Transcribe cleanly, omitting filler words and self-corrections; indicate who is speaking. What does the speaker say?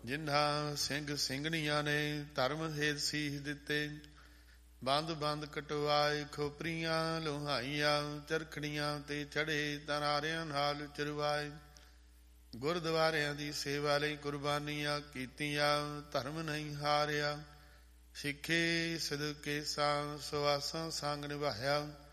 Speaker 1: ਜਿਨ੍ਹਾਂ ਸਿੰਘ ਸਿੰਘਣੀਆਂ ਨੇ ਧਰਮ ਹੇਤ ਸੀਸ ਦਿੱਤੇ। ਬੰਦ ਬੰਦ ਕਟਵਾਏ ਖੋਪਰੀਆਂ ਲੋਹਾਈਆਂ, ਚਰਖੜੀਆਂ ਤੇ ਚੜੇ ਤਨਾਰਿਆਂ ਨਾਲ ਚਰਵਾਏ। ਗੁਰਦੁਆਰਿਆਂ ਦੀ ਸੇਵਾ ਲਈ ਕੁਰਬਾਨੀਆਂ ਕੀਤੀਆਂ, ਧਰਮ ਨਹੀਂ ਹਾਰਿਆ। ਸਿੱਖੇ ਸਦਕੇ ਸਾਂ ਸੁਆਸਾਂ ਸੰਗ ਨਿਭਾਇਆ।